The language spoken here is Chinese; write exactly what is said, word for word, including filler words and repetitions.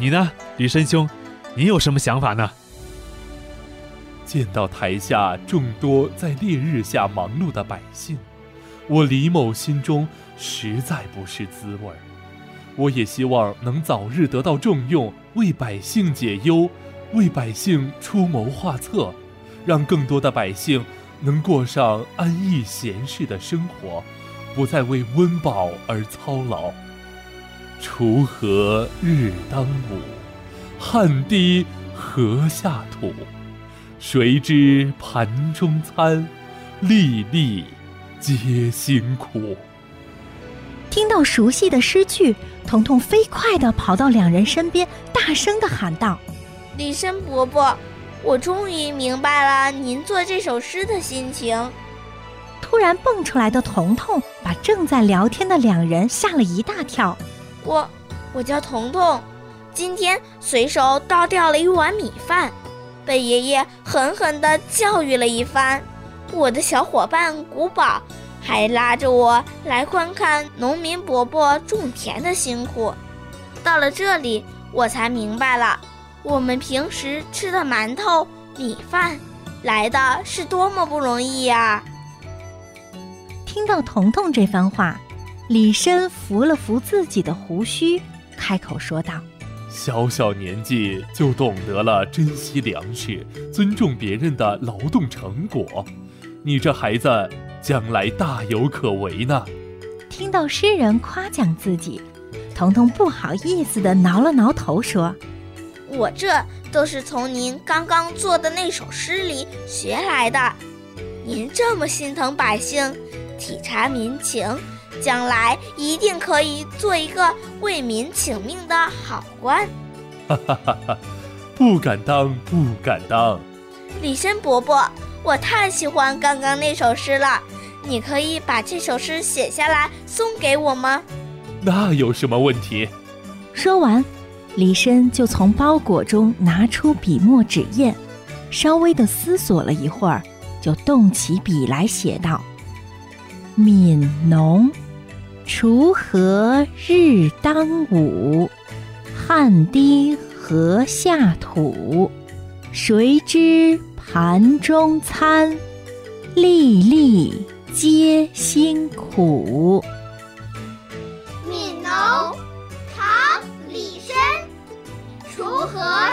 你呢，李申兄，你有什么想法呢？ 见到台下众多在烈日下忙碌的百姓，我李某心中实在不是滋味。我也希望能早日得到重用，为百姓解忧，为百姓出谋划策，让更多的百姓能过上安逸闲适的生活，不再为温饱而操劳。锄禾日当午，汗滴禾下土。谁知盘中餐，粒粒皆辛苦。 听到熟悉的诗句，彤彤飞快地跑到两人身边，大声地喊道： 李申伯伯，我终于明白了您做这首诗的心情。 突然蹦出来的彤彤把正在聊天的两人吓了一大跳。 我我叫彤彤，今天随手倒掉了一碗米饭，被爷爷狠狠地教育了一番。我的小伙伴古堡还拉着我来观看农民伯伯种田的辛苦。到了这里，我才明白了，我们平时吃的馒头、米饭，来的是多么不容易呀！ 听到彤彤这番话，李申扶了扶自己的胡须，开口说道： 小小年纪就懂得了珍惜粮食，尊重别人的劳动成果，你这孩子将来大有可为呢。 听到诗人夸奖自己，彤彤不好意思地挠了挠头说： 我这都是从您刚刚做的那首诗里学来的。您这么心疼百姓，体察民情，将来一定可以做一个为民请命的好官。 哈哈哈哈，不敢当，不敢当。 李申伯伯，我太喜欢刚刚那首诗了，你可以把这首诗写下来送给我吗？ 那有什么问题？ 说完，李申就从包裹中拿出笔墨纸砚，稍微地思索了一会儿，就动起笔来写道：悯农，锄禾日当午，汗滴禾下土。谁知盘中餐，粒粒皆辛苦。 悯农，唐·李绅。锄禾